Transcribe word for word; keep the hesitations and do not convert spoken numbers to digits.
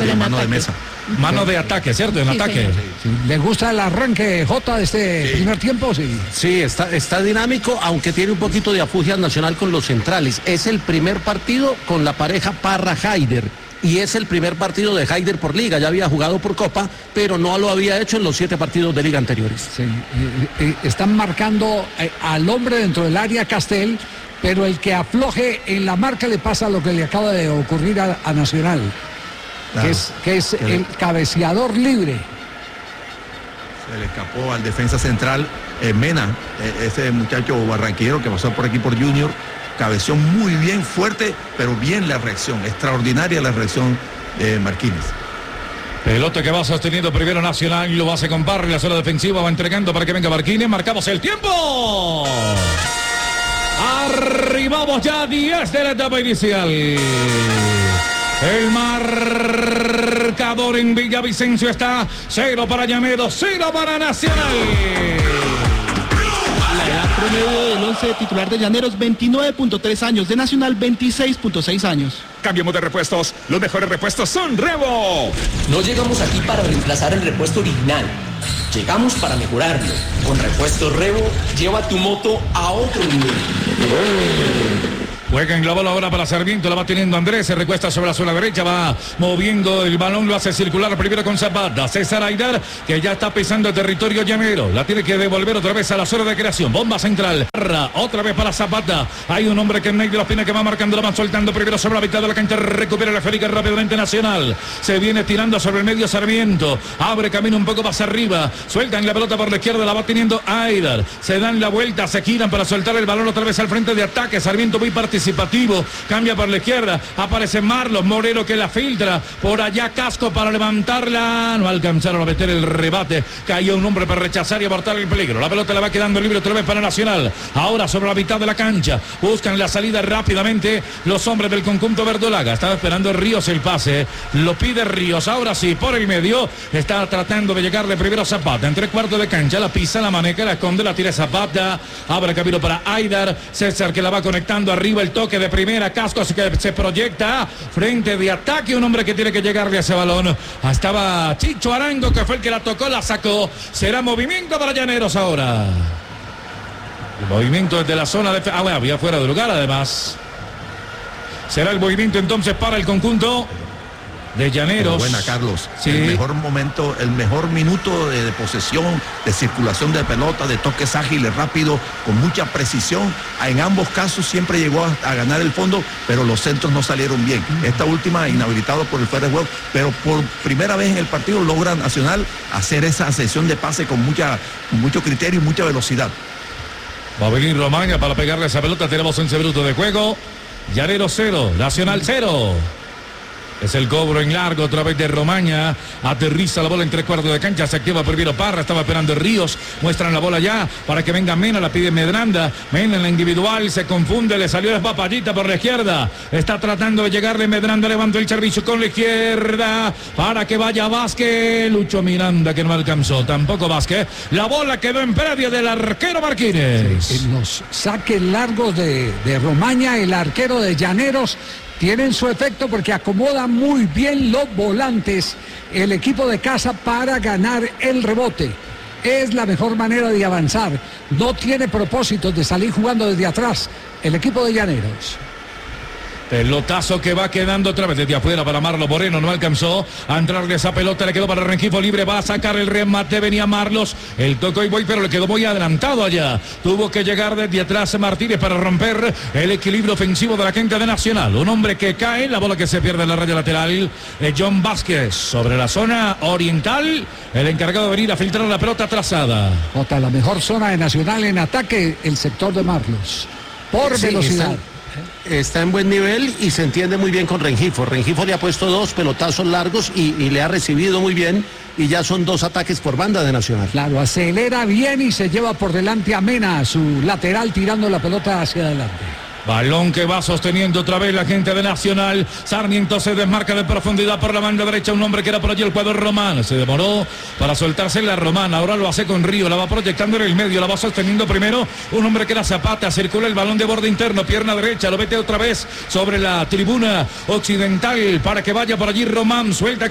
pero de en mano ataque. de Mesa. Mano de ataque, ¿cierto? En Sí, ataque. señor. Sí, ¿le gusta el arranque, Jota, de este Sí. primer tiempo? Sí. Sí, está, está dinámico, aunque tiene un poquito de afugia Nacional con los centrales. Es el primer partido con la pareja Parra-Haider. Y es el primer partido de Haider por liga. Ya había jugado por Copa, pero no lo había hecho en los siete partidos de liga anteriores. Sí, eh, eh, están marcando eh, al hombre dentro del área Castel, pero el que afloje en la marca le pasa lo que le acaba de ocurrir a, a Nacional, Claro. que es, que es Que le- el cabeceador libre. Se le escapó al defensa central eh, Mena, eh, ese muchacho barranquillero que pasó por aquí por Junior. Cabeció muy bien, fuerte, pero bien la reacción. Extraordinaria la reacción de Marquínez. Pelota que va sosteniendo primero Nacional y lo hace con Barry. La zona defensiva va entregando para que venga Marquínez. Marcamos el tiempo. Arribamos ya a diez de la etapa inicial. El marcador en Villavicencio está cero para Llaneros, cero para Nacional. La edad promedio del once titular de Llaneros, veintinueve punto tres años, de Nacional, veintiséis punto seis años. Cambiemos de repuestos. Los mejores repuestos son Revo. No llegamos aquí para reemplazar el repuesto original. Llegamos para mejorarlo. Con Repuesto Revo, lleva tu moto a otro nivel. Juega en la bola ahora para Sarmiento, la va teniendo Andrés, se recuesta sobre la zona derecha, va moviendo el balón, lo hace circular primero con Zapata, César Aidar, que ya está pisando el territorio llanero, la tiene que devolver otra vez a la zona de creación, bomba central, otra vez para Zapata, hay un hombre que es Ney de la Pina que va marcando, la van soltando primero sobre la mitad de la cancha, recupera la Férica rápidamente Nacional, se viene tirando sobre el medio Sarmiento, abre camino un poco más arriba, sueltan la pelota por la izquierda, la va teniendo Aidar, se dan la vuelta, se giran para soltar el balón otra vez al frente de ataque, Sarmiento muy participativo, cambia por la izquierda, aparece Marlos Moreno que la filtra, por allá Casco para levantarla, no alcanzaron a meter el rebate, cayó un hombre para rechazar y abortar el peligro, la pelota le va quedando libre otra vez para Nacional, ahora sobre la mitad de la cancha, buscan la salida rápidamente los hombres del conjunto verdolaga, estaba esperando Ríos el pase, lo pide Ríos, ahora sí, por el medio, está tratando de llegarle primero Zapata, en tres cuartos de cancha, la pisa, la maneja, la esconde, la tira Zapata, abre camino para Aidar, César que la va conectando arriba, el toque de primera, Casco que se proyecta frente de ataque, un hombre que tiene que llegarle a ese balón, estaba Chicho Arango que fue el que la tocó, la sacó, será movimiento para Llaneros ahora, el movimiento desde la zona de, ah bueno, había fuera de lugar además, será el movimiento entonces para el conjunto de Llaneros. Buena, Carlos. Sí. El mejor momento, el mejor minuto de, de posesión, de circulación de pelota, de toques ágiles, rápidos, con mucha precisión. En ambos casos siempre llegó a, a ganar el fondo, pero los centros no salieron bien. Esta última inhabilitado por el fuera de juego, pero por primera vez en el partido logra Nacional hacer esa sesión de pase con mucha, con mucho criterio y mucha velocidad. Va a venir Romaña para pegarle esa pelota. Tenemos once minutos de juego. Llaneros cero, Nacional cero. Es el cobro en largo otra vez de Romaña. Aterriza la bola en tres cuartos de cancha. Se activa primero Parra. Estaba esperando Ríos. Muestran la bola ya para que venga Mena. La pide Medranda. Mena en la individual. Se confunde. Le salió la papayita por la izquierda. Está tratando de llegarle Medranda. Levantó el servicio con la izquierda para que vaya Vázquez. Lucho Miranda que no alcanzó. Tampoco Vázquez. La bola quedó en previa del arquero Marquínez. En los saques largos de, de Romaña, el arquero de Llaneros tienen su efecto porque acomoda muy bien los volantes el equipo de casa para ganar el rebote. Es la mejor manera de avanzar. No tiene propósitos de salir jugando desde atrás el equipo de Llaneros. Pelotazo que va quedando otra vez desde afuera para Marlos Moreno, no alcanzó a entrarle esa pelota, le quedó para Rengifo libre, va a sacar el remate, venía Marlos, el tocó y voy, pero le quedó muy adelantado allá, tuvo que llegar desde atrás Martínez para romper el equilibrio ofensivo de la gente de Nacional, un hombre que cae, la bola que se pierde en la raya lateral de John Vázquez, sobre la zona oriental, el encargado de venir a filtrar la pelota trazada. Jota, la mejor zona de Nacional en ataque, el sector de Marlos, por Sí, velocidad. Está, está en buen nivel y se entiende muy bien con Rengifo. Rengifo le ha puesto dos pelotazos largos y, y le ha recibido muy bien y ya son dos ataques por banda de Nacional. Claro, acelera bien y se lleva por delante a Mena, su lateral, tirando la pelota hacia adelante. Balón que va sosteniendo otra vez la gente de Nacional. Sarmiento se desmarca de profundidad por la banda derecha. Un hombre que era por allí el cuadro Román. Se demoró para soltarse la Román. Ahora lo hace con Río. La va proyectando en el medio. La va sosteniendo primero un hombre que era Zapata. Circula el balón de borde interno. Pierna derecha. Lo mete otra vez sobre la tribuna occidental para que vaya por allí Román. Suelta